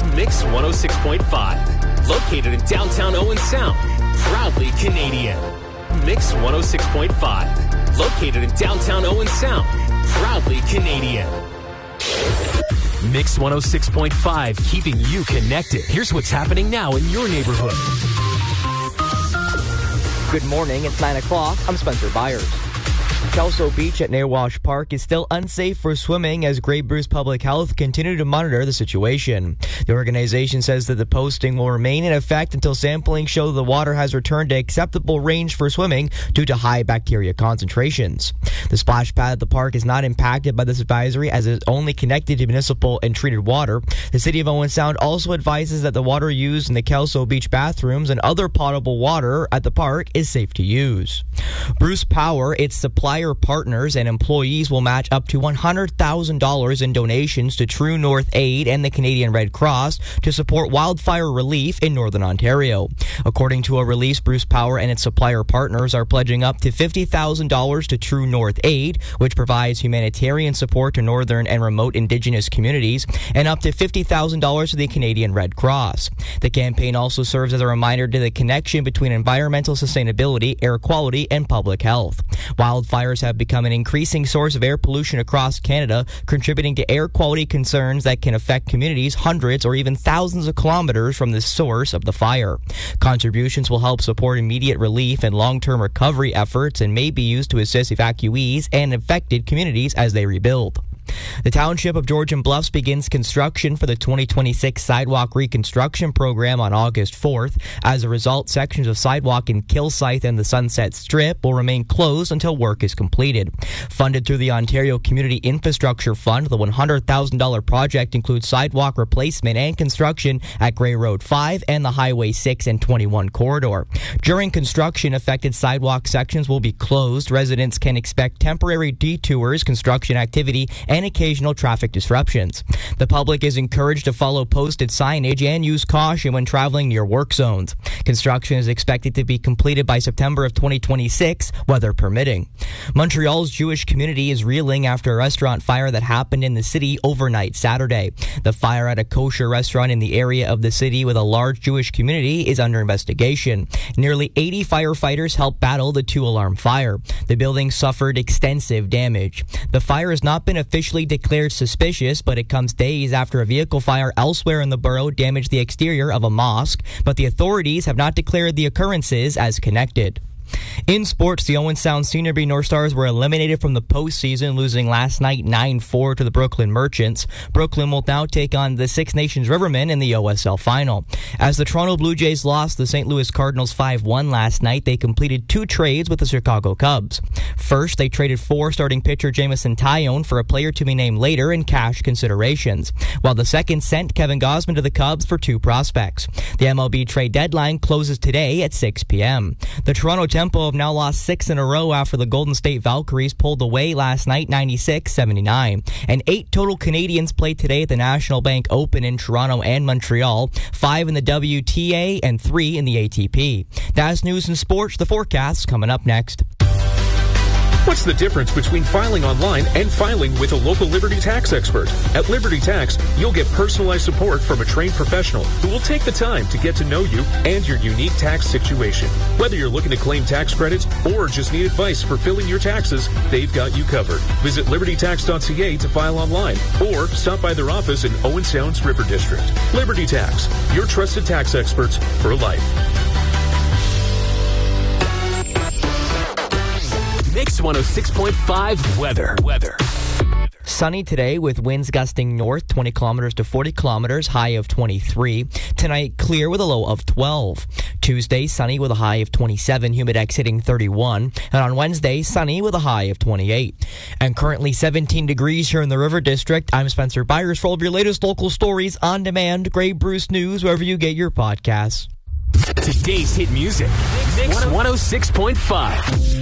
Mix 106.5. Located in downtown Owen Sound. Proudly Canadian. Mix 106.5. Located in downtown Owen Sound. Proudly Canadian. Mix 106.5, keeping you connected. Here's what's happening now in your neighborhood. Good morning, it's 9 o'clock. I'm Spencer Byers. Kelso Beach at Nawash Park is still unsafe for swimming as Grey Bruce Public Health continue to monitor the situation. The organization says that the posting will remain in effect until sampling show the water has returned to acceptable range for swimming due to high bacteria concentrations. The splash pad at the park is not impacted by this advisory as it is only connected to municipal and treated water. The City of Owen Sound also advises that the water used in the Kelso Beach bathrooms and other potable water at the park is safe to use. Bruce Power, its supplier partners and employees will match up to $100,000 in donations to True North Aid and the Canadian Red Cross to support wildfire relief in Northern Ontario. According to a release, Bruce Power and its supplier partners are pledging up to $50,000 to True North Aid, which provides humanitarian support to northern and remote Indigenous communities, and up to $50,000 to the Canadian Red Cross. The campaign also serves as a reminder to the connection between environmental sustainability, air quality, and public health. Wildfires have become an increasing source of air pollution across Canada, contributing to air quality concerns that can affect communities hundreds or even thousands of kilometers from the source of the fire. Contributions will help support immediate relief and long-term recovery efforts and may be used to assist evacuees and affected communities as they rebuild. The Township of Georgian Bluffs begins construction for the 2026 Sidewalk Reconstruction Program on August 4th. As a result, sections of sidewalk in Kilsyth and the Sunset Strip will remain closed until work is completed. Funded through the Ontario Community Infrastructure Fund, the $100,000 project includes sidewalk replacement and construction at Grey Road 5 and the Highway 6 and 21 corridor. During construction, affected sidewalk sections will be closed. Residents can expect temporary detours, construction activity, and occasional traffic disruptions. The public is encouraged to follow posted signage and use caution when traveling near work zones. Construction is expected to be completed by September of 2026, weather permitting. Montreal's Jewish community is reeling after a restaurant fire that happened in the city overnight Saturday. The fire at a kosher restaurant in the area of the city with a large Jewish community is under investigation. Nearly 80 firefighters helped battle the two-alarm fire. The building suffered extensive damage. The fire has not been officially declared suspicious, but it comes days after a vehicle fire elsewhere in the borough damaged the exterior of a mosque, but the authorities have not declared the occurrences as connected. In sports, the Owen Sound Senior B North Stars were eliminated from the postseason, losing last night 9-4 to the Brooklyn Merchants. Brooklyn will now take on the Six Nations Rivermen in the OSL final. As the Toronto Blue Jays lost the St. Louis Cardinals 5-1 last night, they completed two trades with the Chicago Cubs. First, they traded starting pitcher Jameson Taillon for a player to be named later in cash considerations, while the second sent Kevin Gausman to the Cubs for two prospects. The MLB trade deadline closes today at 6 p.m. The Toronto Tempo have now lost 6 in a row after the Golden State Valkyries pulled away last night 96-79. And 8 total Canadians played today at the National Bank Open in Toronto and Montreal, 5 in the WTA and 3 in the ATP. That's news and sports. The forecast's coming up next. What's the difference between filing online and filing with a local Liberty Tax expert? At Liberty Tax, you'll get personalized support from a trained professional who will take the time to get to know you and your unique tax situation. Whether you're looking to claim tax credits or just need advice for filing your taxes, they've got you covered. Visit libertytax.ca to file online or stop by their office in Owen Sound's River District. Liberty Tax, your trusted tax experts for life. Mix 106.5 weather. Sunny today with winds gusting north 20 kilometers to 40 kilometers, high of 23. Tonight, clear with a low of 12. Tuesday, sunny with a high of 27, humidex hitting 31. And on Wednesday, sunny with a high of 28. And currently 17 degrees here in the River District. I'm Spencer Byers for all of your latest local stories on demand. Grey Bruce News, wherever you get your podcasts. Today's hit music. Mix 106.5.